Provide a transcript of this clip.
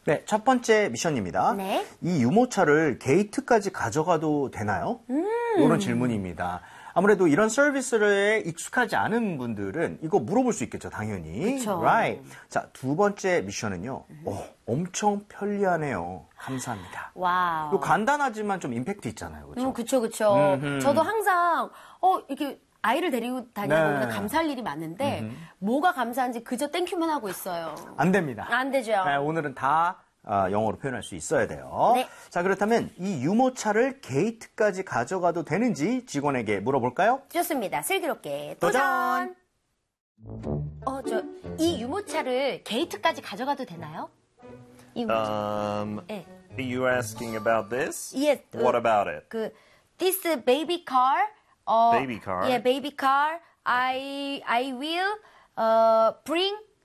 네, 첫 번째 미션입니다. 네. 이 유모차를 게이트까지 가져가도 되나요? 이런 질문입니다. 아무래도 이런 서비스에 익숙하지 않은 분들은 이거 물어볼 수 있겠죠, 당연히. 그쵸. Right. 자, 두 번째 미션은요. 엄청 편리하네요. 감사합니다. 와우. 이거 간단하지만 좀 임팩트 있잖아요, 그렇죠? 그쵸. 저도 항상 이렇게 아이를 데리고 다니다 보면 감사할 일이 많은데 뭐가 감사한지 그저 땡큐만 하고 있어요. 안 됩니다. 안 되죠. 네, 오늘은 다 영어로 표현할 수 있어야 돼요. 네. 자, 그렇다면 이 유모차를 게이트까지 가져가도 되는지 직원에게 물어볼까요? 좋습니다. 슬기롭게 도전! 이 유모차를 게이트까지 가져가도 되나요? 이 유모차. 네. Are you asking about this? Yes. What about it? This baby car. Baby car? Yeah, baby car. I will bring